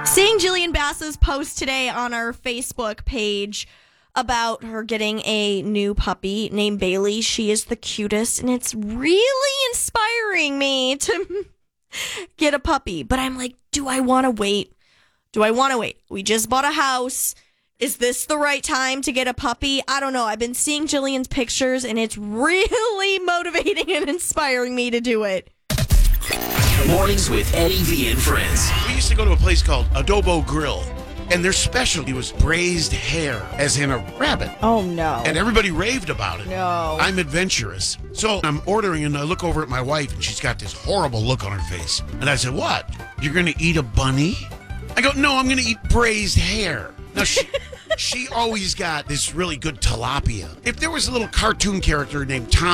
Seeing Jillian Bass's post today on our Facebook page about her getting a new puppy named Bailey. She is the cutest, and it's really inspiring me to get a puppy. But I'm like, do I want to wait? We just bought a house. Is this the right time to get a puppy? I don't know. I've been seeing Jillian's pictures, and it's really motivating and inspiring me to do it. Mornings with Eddie V and friends. We used to go to a place called Adobo Grill, and their specialty was braised hare, as in a rabbit. Oh, no. And everybody raved about it. No. I'm adventurous. So I'm ordering, and I look over at my wife, and she's got this horrible look on her face. And I said, what? You're going to eat a bunny? I go, no, I'm going to eat braised hare. Now, she always got this really good tilapia. If there was a little cartoon character named Tom